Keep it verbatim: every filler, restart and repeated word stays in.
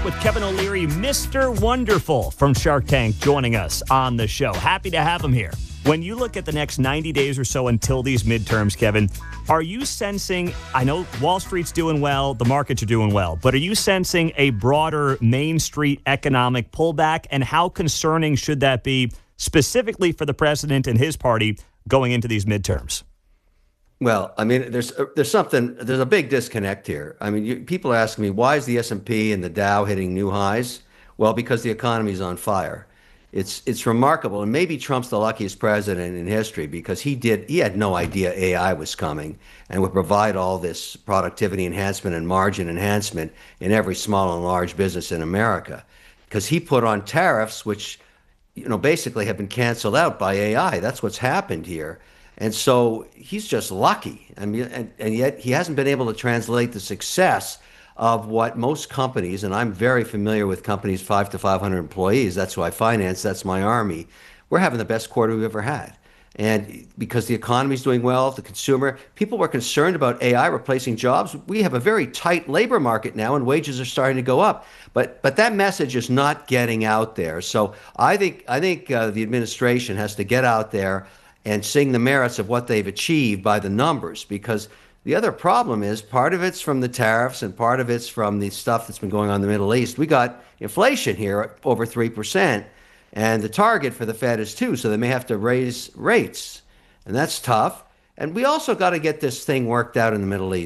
back with Kevin O'Leary, Mister Wonderful from Shark Tank, joining us on the show. Happy to have him here. When you look at the next ninety days or so until these midterms, Kevin, are you sensing, I know Wall Street's doing well, the markets are doing well, but are you sensing a broader Main Street economic pullback? And how concerning should that be specifically for the president and his party going into these midterms? Well, I mean, there's there's something, there's a big disconnect here. I mean, you, people ask me, why is the S and P and the Dow hitting new highs? Well, because the economy is on fire. It's it's remarkable, and maybe Trump's the luckiest president in history because he did he had no idea A I was coming and would provide all this productivity enhancement and margin enhancement in every small and large business in America, because he put on tariffs which, you know, basically have been canceled out by A I. That's what's happened here. And so he's just lucky. I mean, and, and yet he hasn't been able to translate the success of what most companies, and I'm very familiar with companies five to five hundred employees. That's who I finance. That's my army. We're having the best quarter we've ever had. And because the economy's doing well, the consumer, people were concerned about A I replacing jobs. We have a very tight labor market now, and wages are starting to go up. But but that message is not getting out there. So I think I think uh, the administration has to get out there and sing the merits of what they've achieved by the numbers, because the other problem is part of it's from the tariffs and part of it's from the stuff that's been going on in the Middle East. We got inflation here over three percent, and the target for the Fed is two, so they may have to raise rates, and that's tough. And we also got to get this thing worked out in the Middle East.